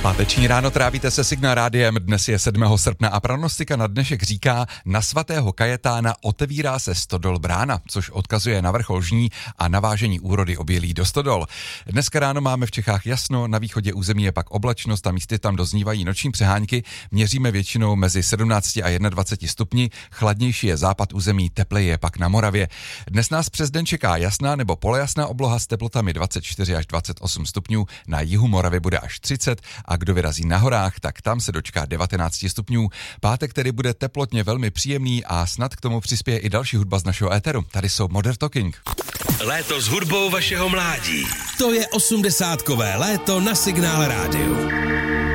Páteční ráno trávíte se Signál rádiem, dnes je 7. srpna a pranostika na dnešek říká: na svatého Kajetána otevírá se Stodol brána, což odkazuje na vrchol Žní a navážení úrody obělí do Stodol. Dneska ráno máme v Čechách jasno, na východě území je pak oblačnost a místy tam doznívají noční přehánky, měříme většinou mezi 17 a 21 stupni, chladnější je západ území, tepleji je pak na Moravě. Dnes nás přes den čeká jasná nebo polojasná obloha s teplotami 24 až 28 stupňů, na jihu Moravy bude až 30 a kdo vyrazí na horách, tak tam se dočká 19 stupňů. Pátek tedy bude teplotně velmi příjemný a snad k tomu přispěje i další hudba z našeho éteru. Tady jsou Modern Talking. Léto s hudbou vašeho mládí. To je 80kové léto na Signál rádiu.